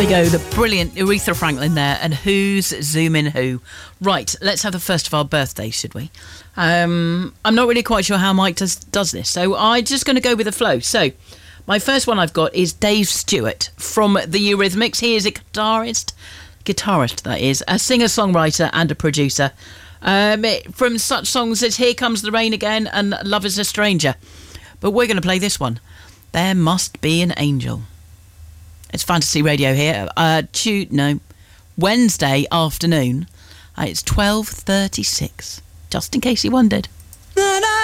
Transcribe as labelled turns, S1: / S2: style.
S1: Go, the brilliant Aretha Franklin there, and Who's Zooming Who. Right, let's have the first of our birthdays, should we? I'm not really quite sure how Mike does this, so I'm just going to go with the flow. So, my first one I've got is Dave Stewart from the Eurythmics. He is a guitarist that is, a singer-songwriter and a producer. From such songs as Here Comes the Rain Again and Love is a Stranger. But we're going to play this one, There Must Be an Angel. It's Fantasy Radio here. Wednesday afternoon. It's 12:36. Just in case you wondered.